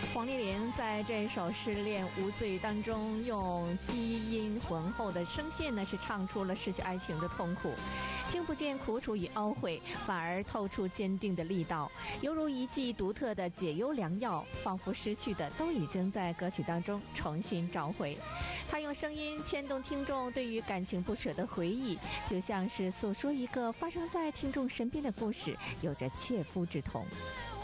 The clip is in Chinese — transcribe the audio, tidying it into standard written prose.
黄丽玲在这首《失恋无罪》当中，用低音浑厚的声线呢，是唱出了失去爱情的痛苦，听不见苦楚与懊悔，反而透出坚定的力道，犹如一剂独特的解忧良药，仿佛失去的都已经在歌曲当中重新找回。他用声音牵动听众对于感情不舍的回忆，就像是诉说一个发生在听众身边的故事，有着切肤之痛。